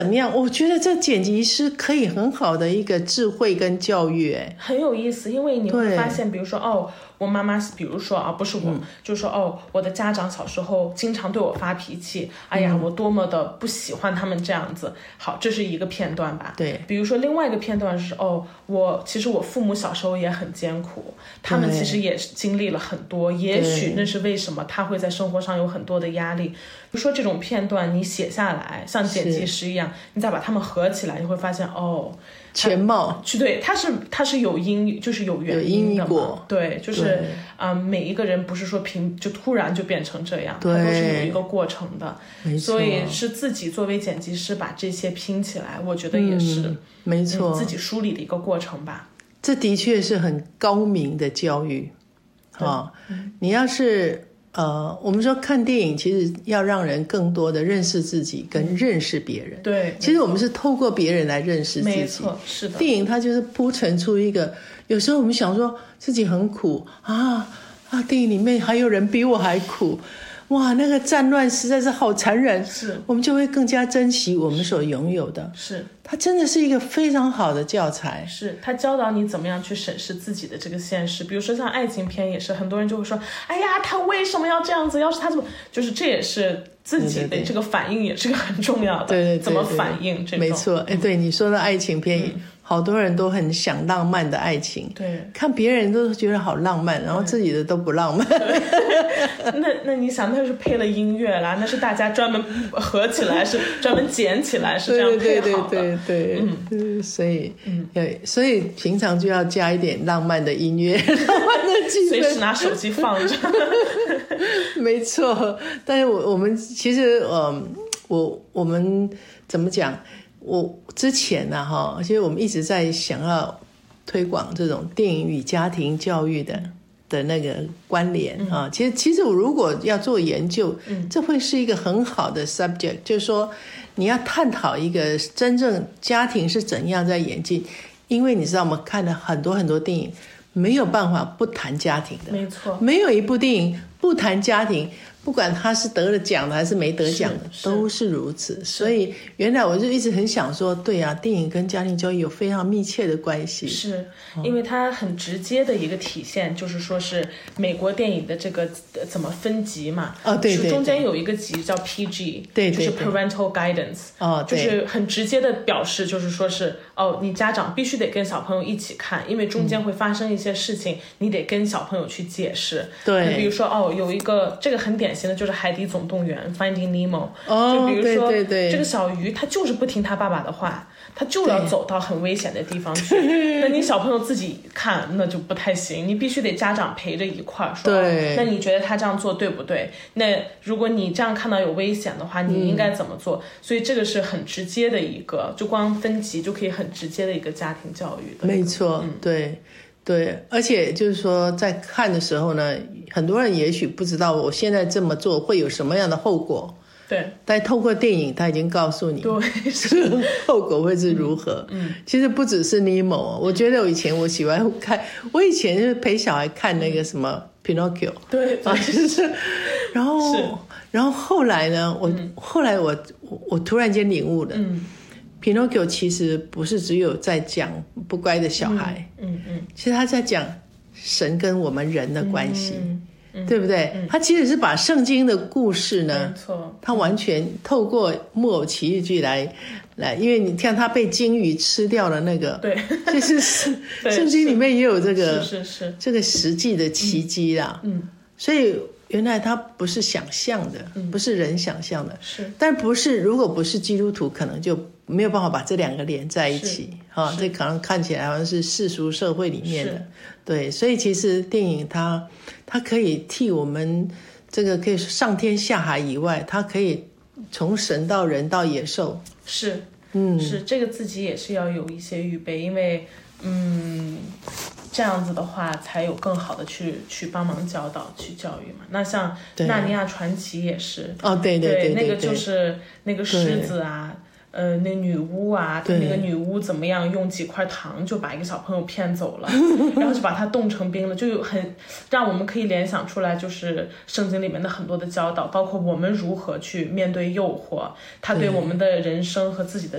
怎么样？我觉得这剪辑师可以很好的一个智慧跟教育， 很有意思，因为你会发现，比如说我妈妈，比如说不是我，就说我的家长小时候经常对我发脾气，哎呀，我多么的不喜欢他们这样子。好，这是一个片段吧。 对。 比如说另外一个片段是其实我父母小时候也很艰苦，他们其实也经历了很多，也许那是为什么他会在生活上有很多的压力。比如说这种片段你写下来，像剪辑师一样，你再把它们合起来，你会发现全貌。 对，它是有因，就是有原因的嘛。对，就是每一个人不是说就突然就变成这样，它都是有一个过程的。所以是自己作为剪辑师把这些拼起来，我觉得也是没错， 自己梳理的一个过程吧。 这的确是很高明的教育你要是我们说看电影其实要让人更多的认识自己跟认识别人。 对， 其实我们是透过别人来认识自己。 没错，是的。 电影它就是铺陈出一个，有时候我们想说自己很苦电影里面还有人比我还苦，哇，那个战乱实在是好残忍，我们就会更加珍惜我们所拥有的。 是， 它真的是一个非常好的教材。 是，它教导你怎么样去审视自己的这个现实。比如说像爱情片也是，很多人就会说，哎呀，他为什么要这样子？要是他怎么，就是这也是自己的这个反应也是个很重要的。 对， 怎么反应这种。 没错，对你说的爱情片好多人都很想浪漫的爱情， 对， 看别人都觉得好浪漫，然后自己的都不浪漫。 那你想，那是配了音乐啦，那是大家专门合起来，是专门剪起来，是这样配好的。 对，所以平常就要加一点浪漫的音乐，浪漫的气氛， 随时拿手机放着。 没错，但是我们其实我们怎么讲？我之前其实我们一直在想要推广这种电影与家庭教育的那个关联其实我如果要做研究，这会是一个很好的 subject， 就是说你要探讨一个真正家庭是怎样在演进，因为你知道我们看了很多很多电影，没有办法不谈家庭的。 没错， 没有一部电影不谈家庭，不管他是得了奖的还是没得奖的，都是如此。所以原来我就一直很想说，对啊，电影跟家庭教育有非常密切的关系。 是因为它很直接的一个体现，就是说是美国电影的这个怎么分级嘛。 对， 中间有一个级叫 PG， 对， 就是 Parental Guidance，就是很直接的表示，就是说是你家长必须得跟小朋友一起看，因为中间会发生一些事情，你得跟小朋友去解释。 对， 比如说有一个这个很典型的就是《海底总动员》Finding Nemo， 就比如说对这个小鱼他就是不听他爸爸的话，他就要走到很危险的地方去。那你小朋友自己看那就不太行，你必须得家长陪着一块儿说。 对， 那你觉得他这样做对不对？那如果你这样看到有危险的话，你应该怎么做？所以这个是很直接的一个，就光分级就可以很直接的一个家庭教育的。 没错，对，而且就是说在看的时候呢，很多人也许不知道我现在这么做会有什么样的后果。 对， 但透过电影他已经告诉你，对，后果会是如何。其实不只是尼莫，我觉得我喜欢看，我以前就是陪小孩看那个什么 Pinocchio， 对， 就是然后后来呢，后来我突然间领悟了，Pinocchio 其实不是只有在讲不乖的小孩，其实他在讲神跟我们人的关系。对不对？他其实是把圣经的故事呢，他完全透过木偶奇遇记来，因为你看他被鲸鱼吃掉了那个， 对， 就是圣经里面也有这个是这个实际的奇迹啦。所以原来它不是想象的，不是人想象的，但如果不是基督徒，可能就没有办法把这两个连在一起这可能看起来好像是世俗社会里面的。对，所以其实电影它可以替我们这个可以上天下海以外，它可以从神到人到野兽。 是这个自己也是要有一些预备，因为这样子的话才有更好的去帮忙教导去教育嘛。那像纳尼亚传奇也是对，那个就是那个狮子啊，那女巫啊，那个女巫怎么样用几块糖就把一个小朋友骗走了，然后就把他冻成冰了，就很让我们可以联想出来，就是圣经里面的很多的教导，包括我们如何去面对诱惑，他对我们的人生和自己的